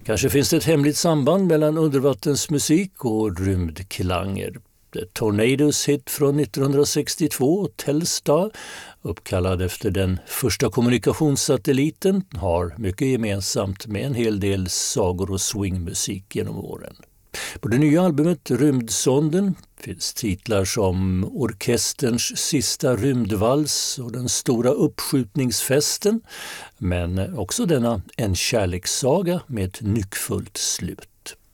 Kanske finns det ett hemligt samband mellan undervattensmusik och rymdklanger. The Tornadoes hit från 1962, Telstar, uppkallad efter den första kommunikationssatelliten, har mycket gemensamt med en hel del sagor och swingmusik genom åren. På det nya albumet Rymdsonden finns titlar som Orkesterns sista rymdvals och Den stora uppskjutningsfesten, men också denna En kärlekssaga med ett nyckfullt slut.